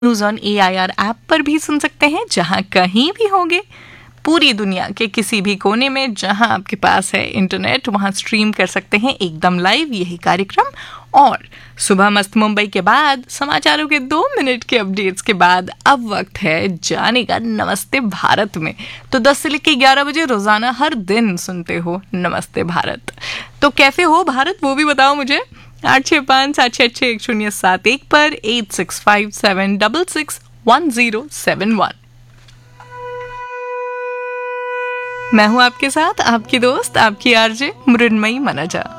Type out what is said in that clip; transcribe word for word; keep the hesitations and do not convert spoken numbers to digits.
News on A I R app पर भी सुन सकते हैं, जहां कहीं भी होंगे पूरी दुनिया के किसी भी कोने में जहां आपके पास है इंटरनेट, वहां स्ट्रीम कर सकते हैं एकदम लाइव यही कार्यक्रम। और सुबह मस्त मुंबई के बाद समाचारों के दो मिनट के अपडेट्स के बाद अब वक्त है जाने का नमस्ते भारत में। तो दस से लेकर ग्यारह बजे रोजाना हर दिन सुनते हो नमस्ते भारत। तो कैसे हो भारत वो भी बताओ मुझे। आठ छः पाँच सात छः छः एक शून्य सात एक पर eight six five seven double six one zero seven one. मैं हूं आपके साथ आपकी दोस्त आपकी आरजे मृण्मयी मनजा।